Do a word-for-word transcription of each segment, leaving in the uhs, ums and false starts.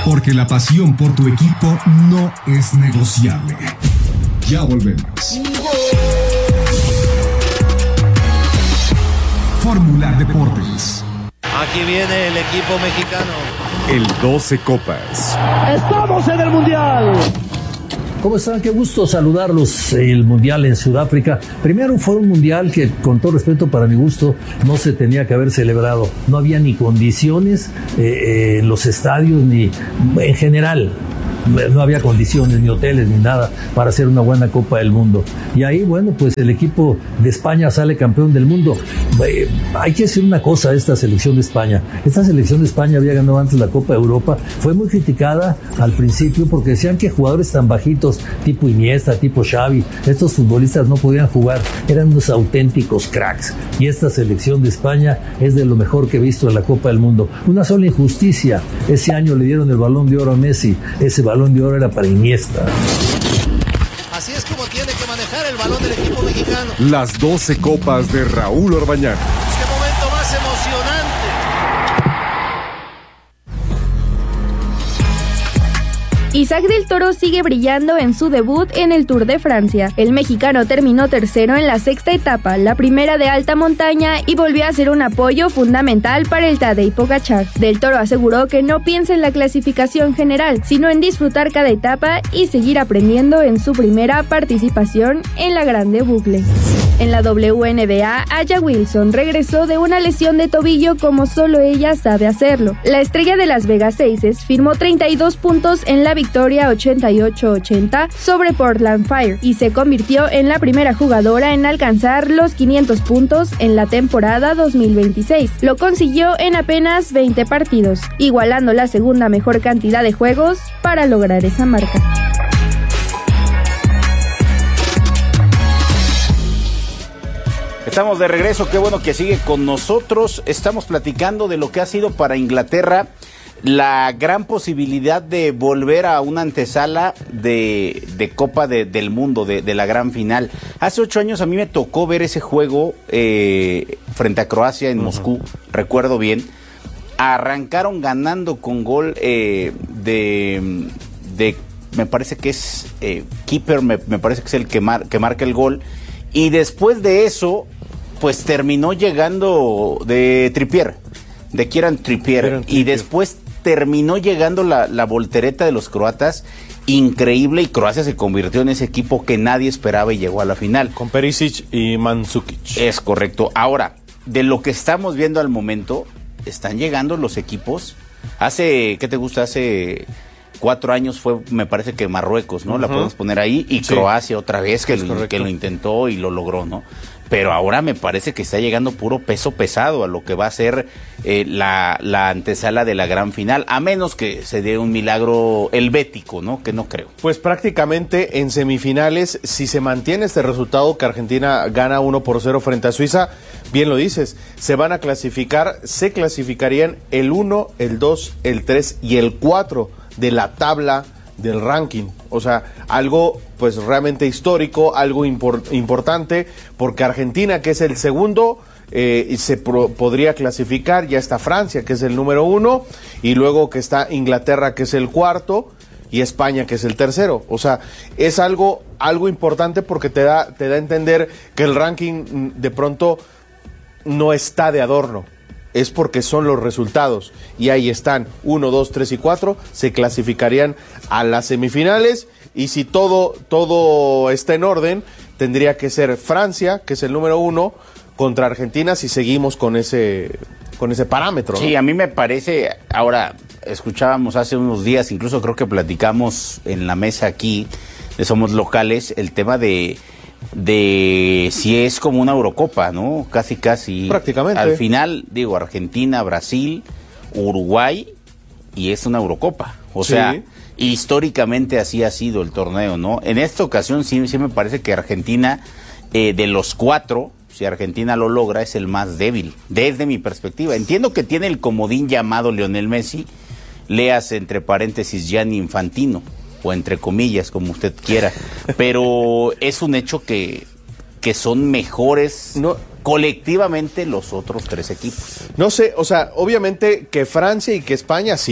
Porque la pasión por tu equipo no es negociable. Ya volvemos. Fórmula Deportes. Aquí viene el equipo mexicano. El doce Copas. ¡Estamos en el Mundial! ¿Cómo están? Qué gusto saludarlos. El Mundial en Sudáfrica. Primero fue un Mundial que, con todo respeto para mi gusto, no se tenía que haber celebrado. No había ni condiciones eh, eh, en los estadios, ni en general. No había condiciones, ni hoteles, ni nada para hacer una buena Copa del Mundo. Y ahí, bueno, pues el equipo de España sale campeón del mundo. Eh, hay que decir una cosa, esta selección de España. Esta selección de España había ganado antes la Copa de Europa. Fue muy criticada al principio porque decían que jugadores tan bajitos, tipo Iniesta, tipo Xavi, estos futbolistas no podían jugar. Eran unos auténticos cracks. Y esta selección de España es de lo mejor que he visto en la Copa del Mundo. Una sola injusticia. Ese año le dieron el Balón de Oro a Messi. Ese balón Balón de Oro era para Iniesta. Así es como tiene que manejar el balón del equipo mexicano. Las doce Copas de Raúl Orbañanos. ¡Qué momento más emocionante! Isaac del Toro sigue brillando en su debut en el Tour de Francia. El mexicano terminó tercero en la sexta etapa, la primera de alta montaña, y volvió a ser un apoyo fundamental para el Tadej Pogačar. Del Toro aseguró que no piensa en la clasificación general, sino en disfrutar cada etapa y seguir aprendiendo en su primera participación en la Grande Boucle. En la W N B A, Aya Wilson regresó de una lesión de tobillo como solo ella sabe hacerlo. La estrella de Las Vegas Aces firmó treinta y dos puntos en la victoria ochenta y ocho ochenta sobre Portland Fire y se convirtió en la primera jugadora en alcanzar los quinientos puntos en la temporada dos mil veintiséis. Lo consiguió en apenas veinte partidos, igualando la segunda mejor cantidad de juegos para lograr esa marca. Estamos de regreso, qué bueno que sigue con nosotros. Estamos platicando de lo que ha sido para Inglaterra la gran posibilidad de volver a una antesala de, de Copa de, del Mundo, de, de la gran final. Hace ocho años a mí me tocó ver ese juego eh, frente a Croacia en uh-huh. Moscú, recuerdo bien. Arrancaron ganando con gol eh, de, de, me parece que es eh, Keeper, me, me parece que es el que, mar, que marca el gol. Y después de eso, pues terminó llegando de Trippier, de Kieran Trippier, Kieran Trippier. Y después terminó llegando la, la voltereta de los croatas, increíble, y Croacia se convirtió en ese equipo que nadie esperaba y llegó a la final. Con Perisic y Mandzukic. Es correcto. Ahora, de lo que estamos viendo al momento, están llegando los equipos. Hace, ¿qué te gusta? Hace cuatro años fue, me parece que Marruecos, ¿no? Uh-huh. La podemos poner ahí, y sí. Croacia otra vez, que lo, que lo intentó y lo logró, ¿no? Pero ahora me parece que está llegando puro peso pesado a lo que va a ser eh, la, la antesala de la gran final, a menos que se dé un milagro helvético, ¿no? Que no creo. Pues prácticamente en semifinales, si se mantiene este resultado, que Argentina gana uno por cero frente a Suiza, bien lo dices, se van a clasificar, se clasificarían el uno, el dos, el tres y el cuatro de la tabla del ranking. O sea, algo pues realmente histórico, algo impor- importante, porque Argentina, que es el segundo, eh, se pro- podría clasificar. Ya está Francia, que es el número uno, y luego que está Inglaterra, que es el cuarto, y España, que es el tercero. O sea, es algo, algo importante porque te da, te da a entender que el ranking de pronto no está de adorno. Es porque son los resultados, y ahí están, uno, dos, tres y cuatro, se clasificarían a las semifinales, y si todo, todo está en orden, tendría que ser Francia, que es el número uno, contra Argentina, si seguimos con ese, con ese parámetro, ¿no? Sí, a mí me parece, ahora, escuchábamos hace unos días, incluso creo que platicamos en la mesa aquí, de Somos Locales, el tema de... de si es como una Eurocopa, ¿no? Casi, casi. Prácticamente. Al final, digo, Argentina, Brasil, Uruguay, y es una Eurocopa. O sí. sea, históricamente así ha sido el torneo, ¿no? En esta ocasión sí, sí me parece que Argentina, eh, de los cuatro, si Argentina lo logra, es el más débil, desde mi perspectiva. Entiendo que tiene el comodín llamado Lionel Messi, leas entre paréntesis Gianni Infantino, o entre comillas, como usted quiera, pero es un hecho que, que son mejores no, colectivamente los otros tres equipos. No sé, o sea, obviamente que Francia y que España sí,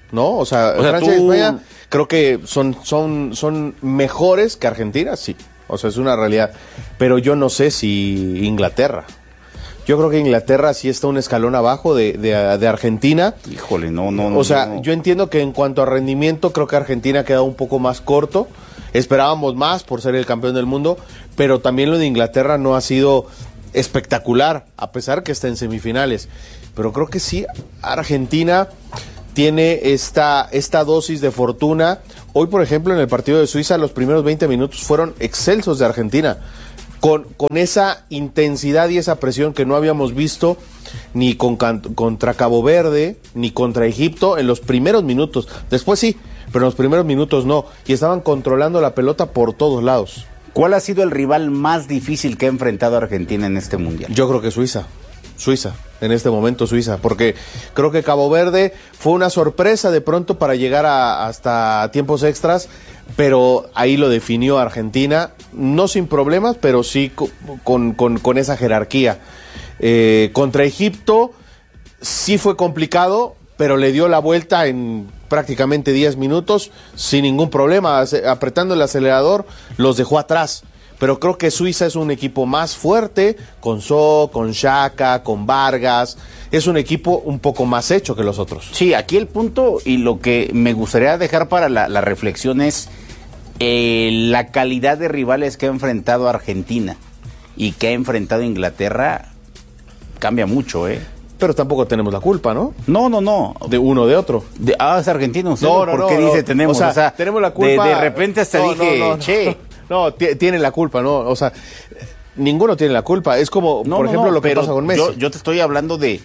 ¿no? O sea, O sea, Francia tú- y España creo que son, son, son mejores que Argentina, sí. O sea, es una realidad. Pero yo no sé si Inglaterra. Yo creo que Inglaterra sí está un escalón abajo de, de, de Argentina. Híjole, no, no, no. O sea, no. yo entiendo que en cuanto a rendimiento, creo que Argentina ha quedado un poco más corto. Esperábamos más por ser el campeón del mundo, pero también lo de Inglaterra no ha sido espectacular, a pesar que está en semifinales. Pero creo que sí, Argentina tiene esta, esta dosis de fortuna. Hoy, por ejemplo, en el partido de Suiza, los primeros veinte minutos fueron excelsos de Argentina. Con, con esa intensidad y esa presión que no habíamos visto ni con, can, contra Cabo Verde, ni contra Egipto en los primeros minutos. Después sí, pero en los primeros minutos no. Y estaban controlando la pelota por todos lados. ¿Cuál ha sido el rival más difícil que ha enfrentado a Argentina en este mundial? Yo creo que Suiza. Suiza, en este momento Suiza, porque creo que Cabo Verde fue una sorpresa de pronto para llegar a, hasta tiempos extras, pero ahí lo definió Argentina, no sin problemas, pero sí con, con, con esa jerarquía. Eh, contra Egipto sí fue complicado, pero le dio la vuelta en prácticamente diez minutos sin ningún problema, apretando el acelerador, los dejó atrás. Pero creo que Suiza es un equipo más fuerte, con So, con Xhaka, con Vargas. Es un equipo un poco más hecho que los otros. Sí, aquí el punto y lo que me gustaría dejar para la, la reflexión es eh, la calidad de rivales que ha enfrentado Argentina y que ha enfrentado Inglaterra cambia mucho, ¿eh? Pero tampoco tenemos la culpa, ¿no? No, no, no. De uno o de otro. De, ah, es argentino. No, no, ¿Por no, qué no, dice no. tenemos? O sea, O sea, tenemos la culpa. De, de repente hasta no, dije, no, no, che. No, t- tienen la culpa, ¿no? O sea, ninguno tiene la culpa. Es como, No, por no, ejemplo, no, lo que pero pasa con Messi. Yo, yo te estoy hablando de.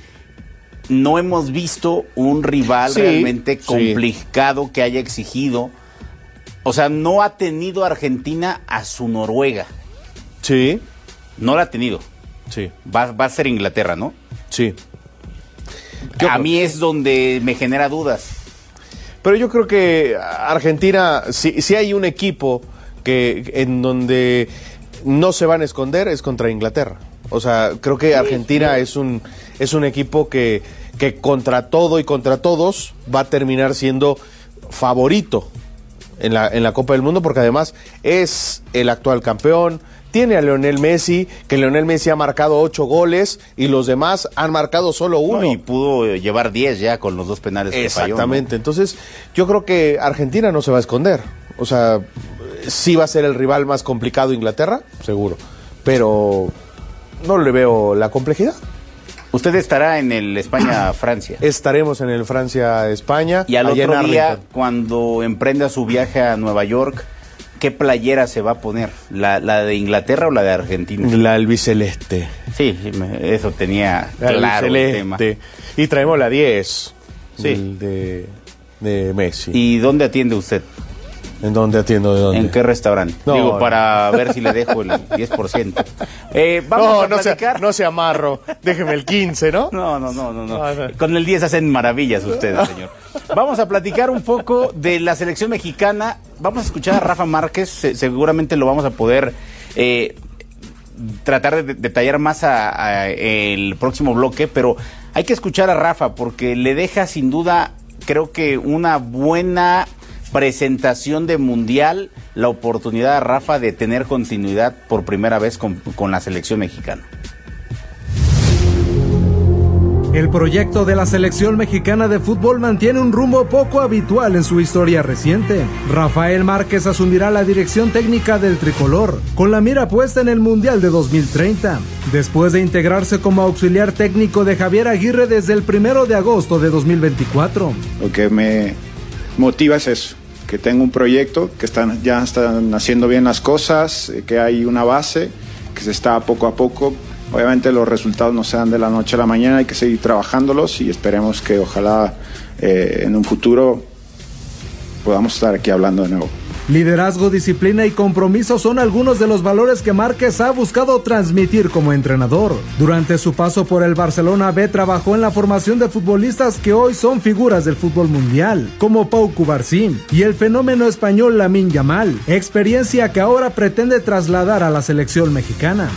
No hemos visto un rival Sí, realmente sí. complicado que haya exigido. O sea, no ha tenido Argentina a su Noruega. Sí, No la ha tenido. sí, Va, va a ser Inglaterra, ¿no? sí. Yo a creo- mí es donde me genera dudas. Pero yo creo que Argentina, si, si hay un equipo que en donde no se van a esconder, es contra Inglaterra. O sea, creo que Argentina es un, es un equipo que, que contra todo y contra todos va a terminar siendo favorito en la, en la Copa del Mundo, porque además es el actual campeón. Tiene a Lionel Messi, que Lionel Messi ha marcado ocho goles y los demás han marcado solo uno. No, y pudo llevar diez ya con los dos penales que falló, ¿no? Exactamente. Entonces, yo creo que Argentina no se va a esconder. O sea, sí va a ser el rival más complicado Inglaterra, seguro. Pero no le veo la complejidad. Usted estará en el España-Francia. Estaremos en el Francia-España. Y al allá en otro día, Arlington. cuando emprenda su viaje a Nueva York, ¿qué playera se va a poner? ¿La, la de Inglaterra o la de Argentina? La albiceleste. Sí, sí, me- eso tenía La claro el tema. albiceleste. Y traemos la diez. Sí. del- De, de Messi. ¿Y dónde atiende usted? ¿En dónde atiendo? ¿De dónde? ¿En qué restaurante? No, Digo, no. para ver si le dejo el diez por ciento. Eh, vamos No, a no se, platicar. no se amarro. Déjeme el quince, ¿no? No, no, no, no, no. Ah, no. Con el diez hacen maravillas ustedes, señor. Vamos a platicar un poco de la selección mexicana. Vamos a escuchar a Rafa Márquez. Se- seguramente lo vamos a poder eh, tratar de de- detallar más a, a el próximo bloque, pero hay que escuchar a Rafa porque le deja sin duda, creo que una buena presentación de Mundial, la oportunidad a Rafa de tener continuidad por primera vez con, con la selección mexicana. El proyecto de la selección mexicana de fútbol mantiene un rumbo poco habitual en su historia reciente. Rafael Márquez asumirá la dirección técnica del tricolor, con la mira puesta en el Mundial de dos mil treinta, después de integrarse como auxiliar técnico de Javier Aguirre desde el primero de agosto de dos mil veinticuatro. Lo que me motiva es eso, que tengo un proyecto, que están, ya están haciendo bien las cosas, eh, que hay una base, que se está poco a poco. Obviamente los resultados no se dan de la noche a la mañana, hay que seguir trabajándolos y esperemos que ojalá eh, en un futuro podamos estar aquí hablando de nuevo. Liderazgo, disciplina y compromiso son algunos de los valores que Márquez ha buscado transmitir como entrenador. Durante su paso por el Barcelona B trabajó en la formación de futbolistas que hoy son figuras del fútbol mundial, como Pau Cubarsí y el fenómeno español Lamine Yamal, experiencia que ahora pretende trasladar a la selección mexicana.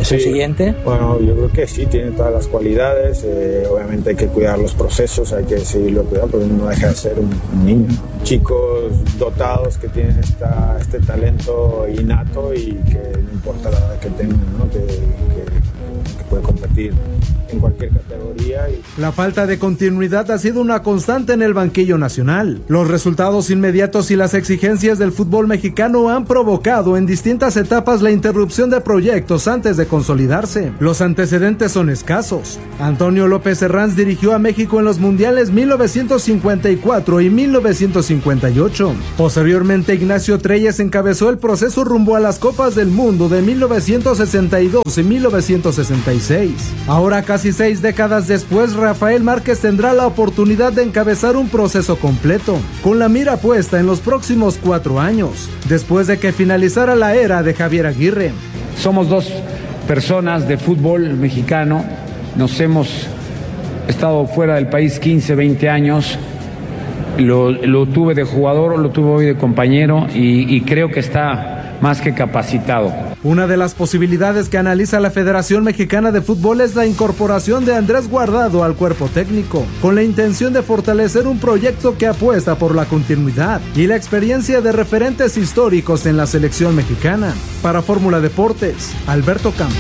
¿Es sí, el siguiente? Bueno, yo creo que sí, tiene todas las cualidades. Eh, obviamente hay que cuidar los procesos, hay que seguirlo cuidando, porque no deja de ser un, un niño. Chicos dotados que tienen esta, este talento innato y que no importa la edad que tengan, ¿no? que, que, que puede competir en cualquier categoría. Y... La falta de continuidad ha sido una constante en el banquillo nacional. Los resultados inmediatos y las exigencias del fútbol mexicano han provocado en distintas etapas la interrupción de proyectos antes de consolidarse. Los antecedentes son escasos. Antonio López Herranz dirigió a México en los mundiales mil novecientos cincuenta y cuatro y mil novecientos cincuenta y ocho. Posteriormente, Ignacio Treyes encabezó el proceso rumbo a las Copas del Mundo de mil novecientos sesenta y dos y mil novecientos sesenta y seis. Ahora, casi seis décadas después, Rafael Márquez tendrá la oportunidad de encabezar un proceso completo, con la mira puesta en los próximos cuatro años, después de que finalizara la era de Javier Aguirre. Somos dos personas de fútbol mexicano, nos hemos estado fuera del país quince, veinte años, lo, lo tuve de jugador, lo tuve hoy de compañero y, y creo que está más que capacitado. Una de las posibilidades que analiza la Federación Mexicana de Fútbol es la incorporación de Andrés Guardado al cuerpo técnico, con la intención de fortalecer un proyecto que apuesta por la continuidad y la experiencia de referentes históricos en la selección mexicana. Para Fórmula Deportes, Alberto Campos.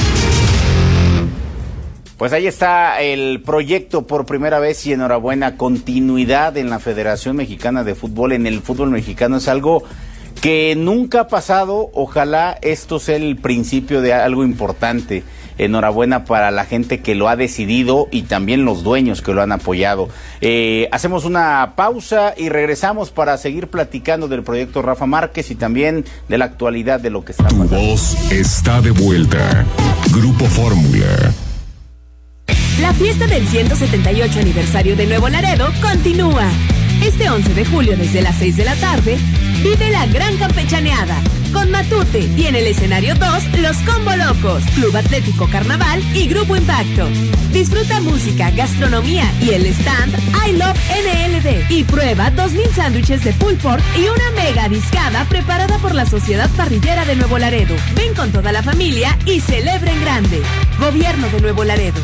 Pues ahí está el proyecto por primera vez y enhorabuena, continuidad en la Federación Mexicana de Fútbol, en el fútbol mexicano. Es algo que nunca ha pasado. Ojalá esto sea el principio de algo importante. Enhorabuena para la gente que lo ha decidido y también los dueños que lo han apoyado. Eh, hacemos una pausa y regresamos para seguir platicando del proyecto Rafa Márquez y también de la actualidad de lo que está pasando. Tu voz está de vuelta. Grupo Fórmula. La fiesta del ciento setenta y ocho aniversario de Nuevo Laredo continúa. Este once de julio desde las seis de la tarde, vive la gran campechaneada con Matute y en el escenario dos, los Combo Locos, Club Atlético Carnaval y Grupo Impacto. Disfruta música, gastronomía y el stand I Love N L D y prueba dos mil sándwiches de pulled pork y una mega discada preparada por la Sociedad Parrillera de Nuevo Laredo. Ven con toda la familia y celebra en grande. Gobierno de Nuevo Laredo.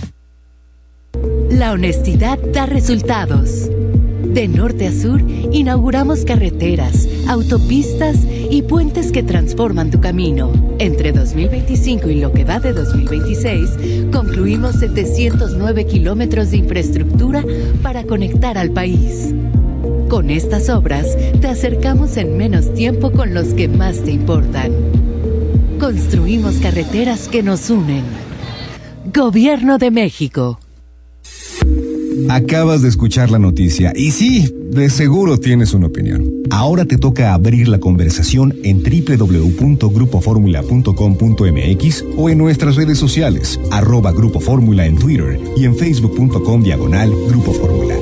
La honestidad da resultados. De norte a sur, inauguramos carreteras, autopistas y puentes que transforman tu camino. Entre dos mil veinticinco y lo que va de dos mil veintiséis, concluimos setecientos nueve kilómetros de infraestructura para conectar al país. Con estas obras, te acercamos en menos tiempo con los que más te importan. Construimos carreteras que nos unen. Gobierno de México. Acabas de escuchar la noticia y sí, de seguro tienes una opinión. Ahora te toca abrir la conversación en doble u doble u doble u punto grupo fórmula punto com punto m x o en nuestras redes sociales, arroba Grupo Fórmula en Twitter y en facebook punto com diagonal Grupo Fórmula.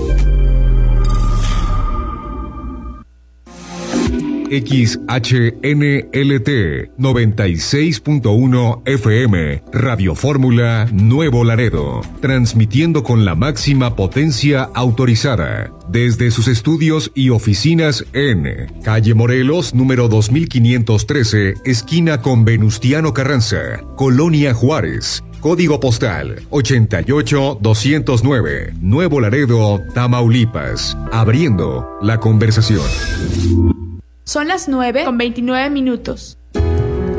X H N L T noventa y seis punto uno F M, Radio Fórmula Nuevo Laredo, transmitiendo con la máxima potencia autorizada, desde sus estudios y oficinas en Calle Morelos, número dos mil quinientos trece, esquina con Venustiano Carranza, Colonia Juárez. Código postal ochenta y ocho doscientos nueve, Nuevo Laredo, Tamaulipas. Abriendo la conversación. Son las nueve con veintinueve minutos.